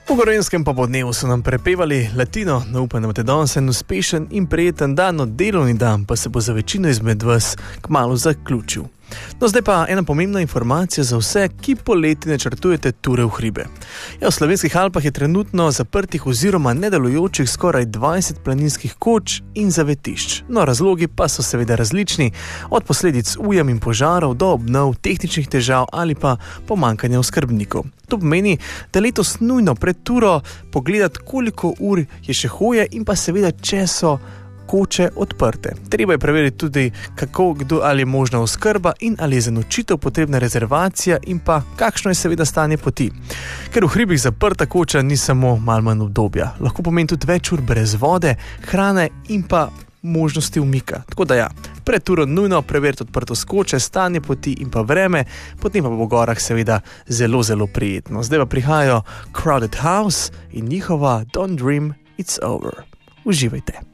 V Gorenjskem pa po dnevu so nam prepevali latino, na upanje, da imate danes en uspešen in prijeten dan, no delovni dan pa se bo za večino izmed vas kmalu zaključil. No, zdaj pa ena pomembna informacija za vse, ki poleti načrtujete ture v hribe. V slovenskih Alpah je trenutno zaprtih oziroma nedelujočih skoraj 20 planinskih koč in zavetišč. No, razlogi pa so seveda različni, od posledic ujam in požarov do obnov, tehničnih težav ali pa pomanjkanja oskrbnikov. To pomeni, da letos nujno pred turo pogledati, koliko ur je še hoje in pa seveda, če so koče odprte. Treba je preveriti tudi, kako, kdo, ali je možna oskrba in ali je za nočitev potrebna rezervacija in pa kakšno je seveda stanje poti. Ker v hribih zaprta koča ni samo malo manj obdobja. Lahko pomeni tudi več ur brez vode, hrane in pa možnosti umika. Tako da pred turo nujno preveriti odprtost koče, stanje poti in pa vreme, potem pa bo v gorah seveda zelo, zelo prijetno. Zdaj pa prihajajo Crowded House in njihova Don't Dream It's Over. Uživajte.